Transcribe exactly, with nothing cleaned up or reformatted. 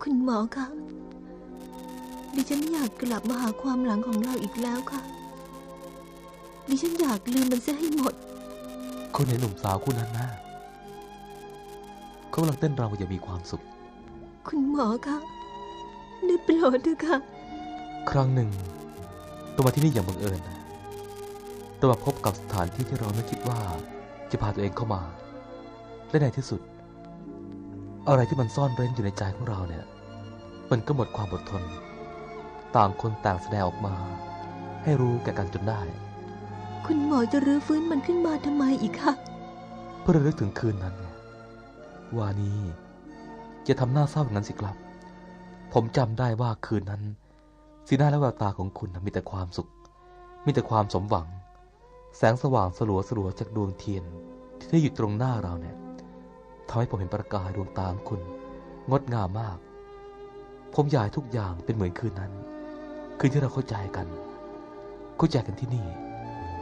คุณหมอคะดิฉันไม่อยากกลับมาหาความหลังของเราอีกแล้วค่ะดิฉันอยากลืมมันซะให้หมดคนเห็นหนุ่มสาวคู่นั้นนะเขากำลังเต้นรำอย่างมีความสุขคุณหมอคะได้โปรดเถอะค่ะครั้งหนึ่งตัวมาที่นี่อย่างบังเอิญนะตัวมาพบกับสถานที่ที่เราไม่คิดว่าจะพาตัวเองเข้ามาและในที่สุดอะไรที่มันซ่อนเร้นอยู่ในใจของเราเนี่ยมันก็หมดความอดทนต่างคนต่างแสดงออกมาให้รู้แก่กันจนได้คุณหมอจะรื้อฟื้นมันขึ้นมาทำไมอีกคะเพื่อระลึกถึงคืนนั้นวานี้จะทำหน้าเศร้าอย่างนั้นสิครับผมจำได้ว่าคืนนั้นสีหน้าและแววตาของคุณมีแต่ความสุขมีแต่ความสมหวังแสงสว่างสลัวสลัวจากดวงเทียนที่อยู่ตรงหน้าเราเนี่ยทำให้ผมเห็นประกายดวงตาของคุณงดงามมากผมอยากให้ทุกอย่างเป็นเหมือนคืนนั้นคืนที่เราเข้าใจกันเข้าใจกันที่นี่